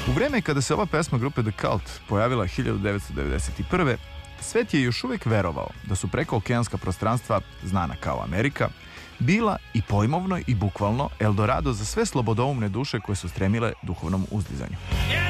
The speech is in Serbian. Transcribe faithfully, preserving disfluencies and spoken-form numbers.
U vreme kada se ova pesma grupe The Cult pojavila hiljadu devetsto devedeset prve. svet je još uvijek verovao da su prekookeanska prostranstva, znana kao Amerika, bila i pojmovno i bukvalno Eldorado za sve slobodoumne duše koje su stremile duhovnom uzdizanju.